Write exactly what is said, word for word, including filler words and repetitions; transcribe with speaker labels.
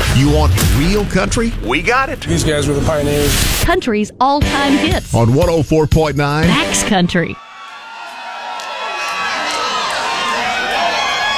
Speaker 1: You want real country?
Speaker 2: We got it.
Speaker 3: These guys were the pioneers.
Speaker 4: Country's all-time hits.
Speaker 1: On one oh four point nine
Speaker 4: Max Country.